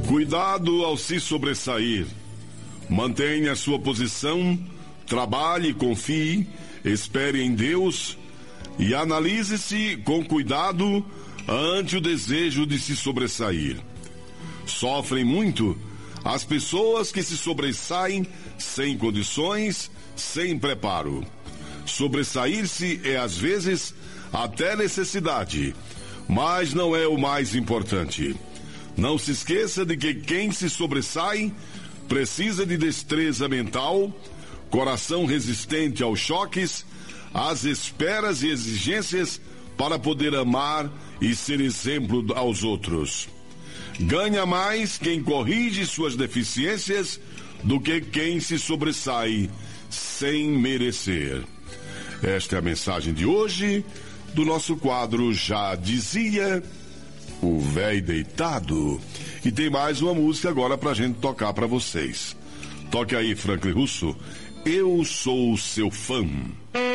Cuidado ao se sobressair. Mantenha sua posição, trabalhe, confie, espere em Deus e analise-se com cuidado ante o desejo de se sobressair. Sofrem muito as pessoas que se sobressaem sem condições, sem preparo. Sobressair-se é às vezes até necessidade, mas não é o mais importante. Não se esqueça de que quem se sobressai precisa de destreza mental, coração resistente aos choques, às esperas e exigências para poder amar e ser exemplo aos outros. Ganha mais quem corrige suas deficiências do que quem se sobressai sem merecer. Esta é a mensagem de hoje do nosso quadro Já Dizia o Véi Deitado. E tem mais uma música agora pra gente tocar pra vocês. Toque aí, Franklin Russo. Eu sou seu fã.